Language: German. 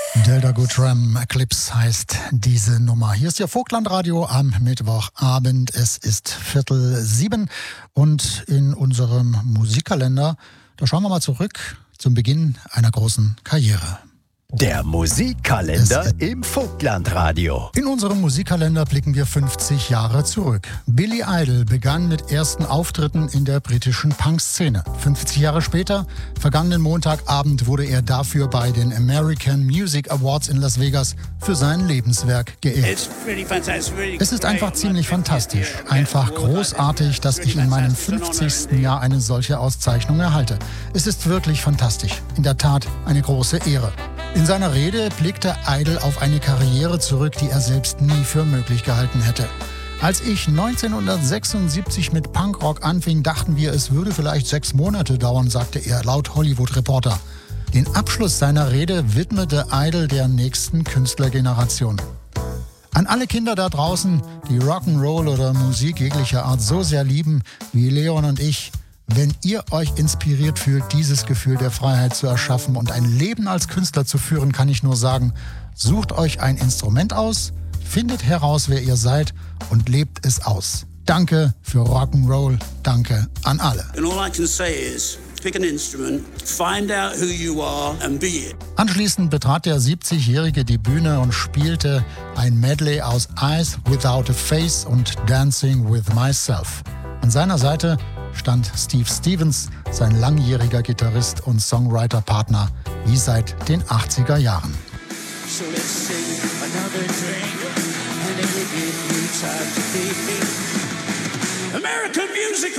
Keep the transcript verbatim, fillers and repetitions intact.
Delta Goodram Eclipse heißt diese Nummer. Hier ist Ihr Vogtlandradio am Mittwochabend. Es ist Viertel sieben und in unserem Musikkalender, da schauen wir mal zurück zum Beginn einer großen Karriere. Der Musikkalender im Vogtlandradio. In unserem Musikkalender blicken wir fünfzig Jahre zurück. Billy Idol begann mit ersten Auftritten in der britischen Punk-Szene. fünfzig Jahre später, vergangenen Montagabend, wurde er dafür bei den American Music Awards in Las Vegas für sein Lebenswerk geehrt. Es ist einfach ziemlich fantastisch, einfach großartig, dass ich in meinem fünfzigsten Jahr eine solche Auszeichnung erhalte. Es ist wirklich fantastisch, in der Tat eine große Ehre. In seiner Rede blickte Idol auf eine Karriere zurück, die er selbst nie für möglich gehalten hätte. Als ich neunzehnhundertsechsundsiebzig mit Punkrock anfing, dachten wir, es würde vielleicht sechs Monate dauern, sagte er laut Hollywood Reporter. Den Abschluss seiner Rede widmete Idol der nächsten Künstlergeneration. An alle Kinder da draußen, die Rock'n'Roll oder Musik jeglicher Art so sehr lieben wie Leon und ich, wenn ihr euch inspiriert fühlt, dieses Gefühl der Freiheit zu erschaffen und ein Leben als Künstler zu führen, kann ich nur sagen, sucht euch ein Instrument aus, findet heraus, wer ihr seid und lebt es aus. Danke für Rock'n'Roll, danke an alle. And all I can say is, pick an instrument, find out who you are and be it. Anschließend betrat der siebzigjährige die Bühne und spielte ein Medley aus Eyes Without a Face und Dancing with Myself. An seiner Seite stand Steve Stevens, sein langjähriger Gitarrist und Songwriter-Partner, wie seit den achtziger Jahren. So let's sing another drink and it'll give you time to think. American music